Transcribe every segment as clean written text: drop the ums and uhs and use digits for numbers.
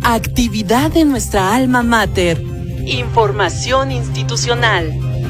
Actividad en nuestra alma mater. Información institucional.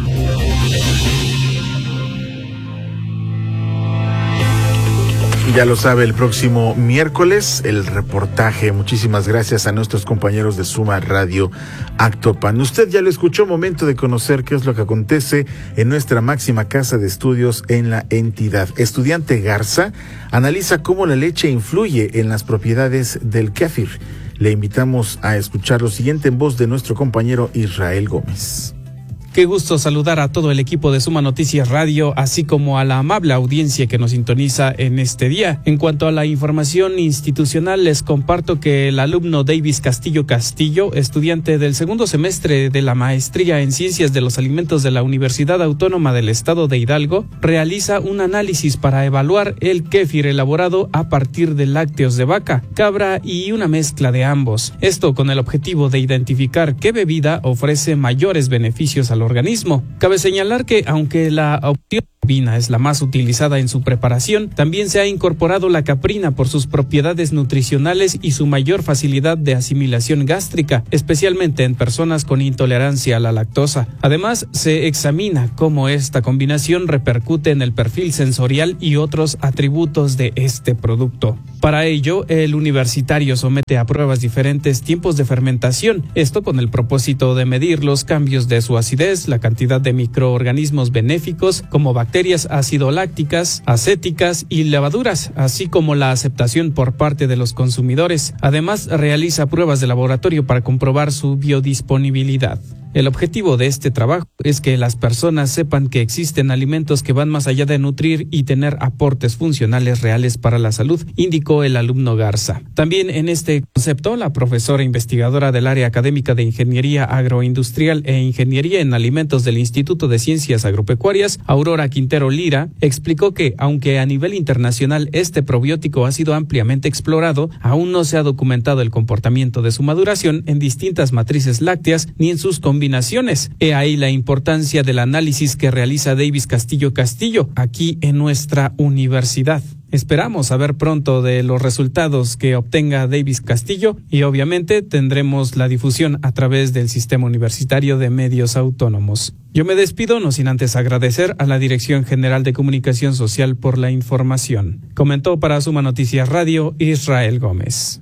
Ya lo sabe, el próximo miércoles el reportaje. Muchísimas gracias a nuestros compañeros de Suma Radio Actopan. Usted ya lo escuchó, momento de conocer qué es lo que acontece en nuestra máxima casa de estudios en la entidad. Estudiante Garza analiza cómo la leche influye en las propiedades del kéfir. Le invitamos a escuchar lo siguiente en voz de nuestro compañero Israel Gómez. Qué gusto saludar a todo el equipo de Suma Noticias Radio, así como a la amable audiencia que nos sintoniza en este día. En cuanto a la información institucional, les comparto que el alumno Davis Castillo, estudiante del segundo semestre de la Maestría en Ciencias de los Alimentos de la Universidad Autónoma del Estado de Hidalgo, realiza un análisis para evaluar el kéfir elaborado a partir de lácteos de vaca, cabra y una mezcla de ambos. Esto con el objetivo de identificar qué bebida ofrece mayores beneficios al organismo. Cabe señalar que aunque la opción bovina es la más utilizada en su preparación, también se ha incorporado la caprina por sus propiedades nutricionales y su mayor facilidad de asimilación gástrica, especialmente en personas con intolerancia a la lactosa. Además, se examina cómo esta combinación repercute en el perfil sensorial y otros atributos de este producto. Para ello, el universitario somete a pruebas diferentes tiempos de fermentación, esto con el propósito de medir los cambios de su acidez, la cantidad de microorganismos benéficos como bacterias acidolácticas, acéticas y levaduras, así como la aceptación por parte de los consumidores. Además, realiza pruebas de laboratorio para comprobar su biodisponibilidad. El objetivo de este trabajo es que las personas sepan que existen alimentos que van más allá de nutrir y tener aportes funcionales reales para la salud, indicó el alumno Garza. También en este concepto, la profesora investigadora del área académica de Ingeniería Agroindustrial e Ingeniería en Alimentos del Instituto de Ciencias Agropecuarias, Aurora Quintero Lira, explicó que, aunque a nivel internacional este probiótico ha sido ampliamente explorado, aún no se ha documentado el comportamiento de su maduración en distintas matrices lácteas ni en sus combinaciones. He ahí la importancia del análisis que realiza Davis Castillo aquí en nuestra universidad. Esperamos saber pronto de los resultados que obtenga Davis Castillo y obviamente tendremos la difusión a través del Sistema Universitario de Medios Autónomos. Yo me despido, no sin antes agradecer a la Dirección General de Comunicación Social por la información. Comentó para Suma Noticias Radio Israel Gómez.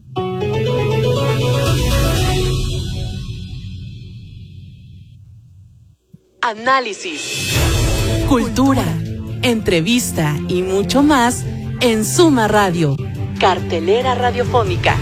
Análisis, cultura, entrevista y mucho más en Suma Radio, cartelera radiofónica.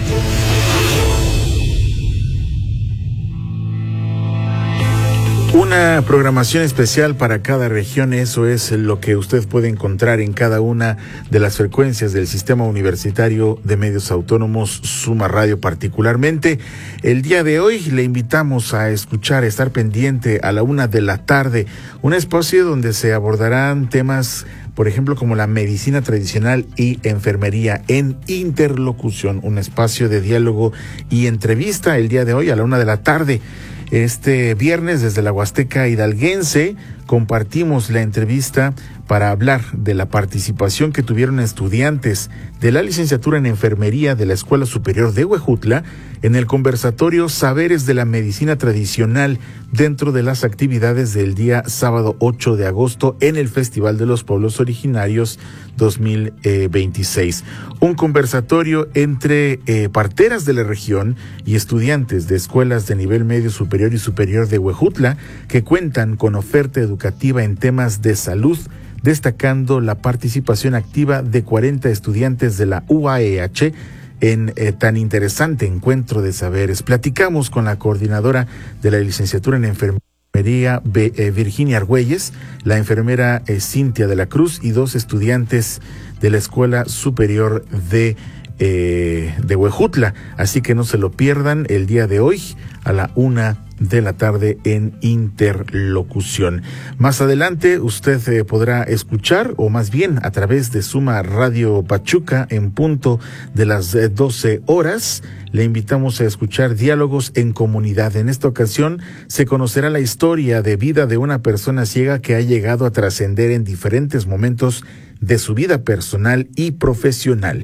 Una programación especial para cada región, eso es lo que usted puede encontrar en cada una de las frecuencias del Sistema Universitario de Medios Autónomos, Suma Radio particularmente. El día de hoy le invitamos a estar pendiente a la 1:00 p.m, un espacio donde se abordarán temas, por ejemplo, como la medicina tradicional y enfermería en interlocución, un espacio de diálogo y entrevista el día de hoy a la 1:00 p.m. Este viernes, desde la Huasteca hidalguense, compartimos la entrevista para hablar de la participación que tuvieron estudiantes de la licenciatura en enfermería de la Escuela Superior de Huejutla en el conversatorio Saberes de la Medicina Tradicional dentro de las actividades del día sábado 8 de agosto en el Festival de los Pueblos Originarios 2026. Un conversatorio entre parteras de la región y estudiantes de escuelas de nivel medio superior y superior de Huejutla que cuentan con oferta educativa en temas de salud, destacando la participación activa de 40 estudiantes de la UAEH en tan interesante encuentro de saberes. Platicamos con la coordinadora de la licenciatura en enfermería, Virginia Argüelles, la enfermera Cintia de la Cruz y 2 estudiantes de la Escuela Superior de Huejutla. Así que no se lo pierdan el día de hoy a la 1:00 p.m. en interlocución. Más adelante usted podrá escuchar, o más bien a través de Suma Radio Pachuca en punto de las 12 horas, le invitamos a escuchar Diálogos en Comunidad. En esta ocasión se conocerá la historia de vida de una persona ciega que ha llegado a trascender en diferentes momentos de su vida personal y profesional.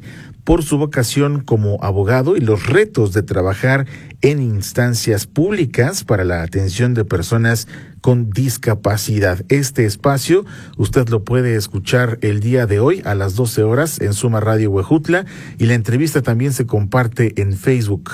por su vocación como abogado y los retos de trabajar en instancias públicas para la atención de personas con discapacidad. Este espacio usted lo puede escuchar el día de hoy a las 12 horas en Suma Radio Huejutla, y la entrevista también se comparte en Facebook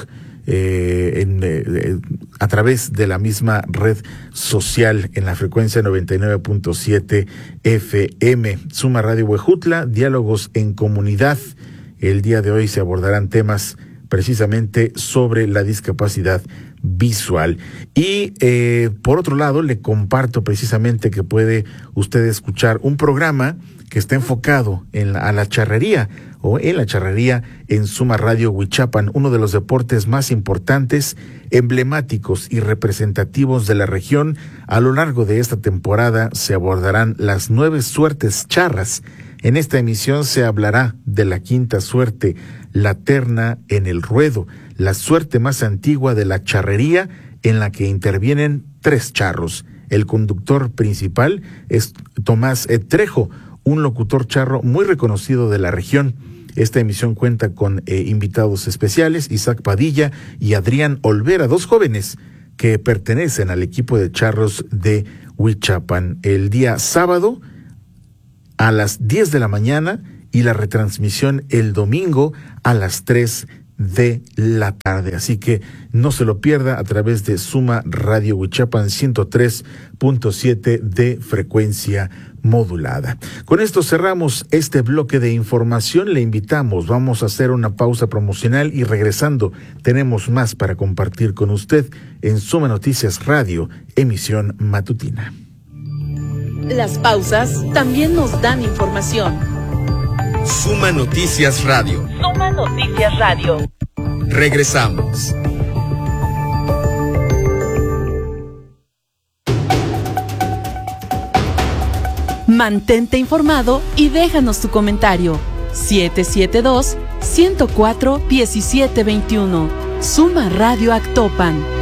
a través de la misma red social en la frecuencia 99.7 FM. Suma Radio Huejutla, diálogos en comunidad. El día de hoy se abordarán temas precisamente sobre la discapacidad visual. Y por otro lado, le comparto precisamente que puede usted escuchar un programa que está enfocado a la charrería, o en la charrería en Suma Radio Huichapan, uno de los deportes más importantes, emblemáticos y representativos de la región. A lo largo de esta temporada se abordarán las 9 suertes charras. En esta emisión se hablará de la quinta suerte, la terna en el ruedo, la suerte más antigua de la charrería, en la que intervienen 3 charros. El conductor principal es Tomás Trejo, un locutor charro muy reconocido de la región. Esta emisión cuenta con invitados especiales, Isaac Padilla y Adrián Olvera, 2 jóvenes que pertenecen al equipo de charros de Huichapan. El día sábado a las 10 de la mañana y la retransmisión el domingo a las 3 de la tarde. Así que no se lo pierda a través de Suma Radio Huichapan 103.7 de frecuencia modulada. Con esto cerramos este bloque de información. Le invitamos, vamos a hacer una pausa promocional y regresando tenemos más para compartir con usted en Suma Noticias Radio, emisión matutina. Las pausas también nos dan información. Suma Noticias Radio. Suma Noticias Radio. Regresamos. Mantente informado y déjanos tu comentario. 772-104-1721. Suma Radio Actopan.